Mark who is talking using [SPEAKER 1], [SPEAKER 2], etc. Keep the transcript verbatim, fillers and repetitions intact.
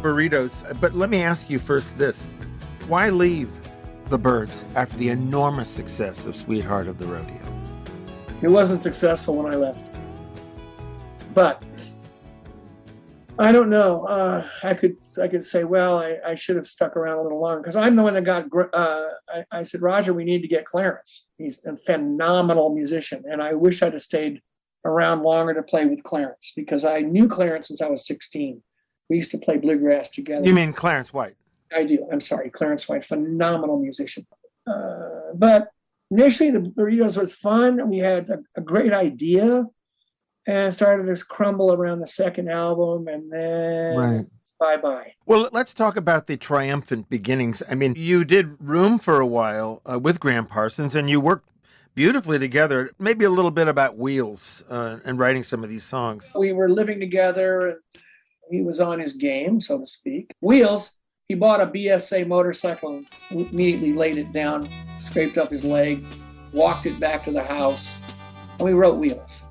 [SPEAKER 1] burritos, but let me ask you first this. Why leave the Byrds after the enormous success of Sweetheart of the Rodeo?
[SPEAKER 2] It wasn't successful when I left. But I don't know. Uh, I could I could say, well, I, I should have stuck around a little longer because I'm the one that got, uh, I, I said, Roger, we need to get Clarence. He's a phenomenal musician. And I wish I'd have stayed around longer to play with Clarence because I knew Clarence since I was sixteen. We used to play bluegrass together.
[SPEAKER 1] You mean Clarence White?
[SPEAKER 2] I do. I'm sorry. Clarence White, phenomenal musician. Uh, but initially, the Burritos was fun. We had a, a great idea and started to crumble around the second album, and then
[SPEAKER 1] right.
[SPEAKER 2] bye-bye.
[SPEAKER 1] Well, let's talk about the triumphant beginnings. I mean, you did Room for a while uh, with Gram Parsons, and you worked beautifully together. Maybe a little bit about Wheels uh, and writing some of these songs.
[SPEAKER 2] We were living together, and he was on his game, so to speak. Wheels, he bought a B S A motorcycle, immediately laid it down, scraped up his leg, walked it back to the house, and we wrote Wheels.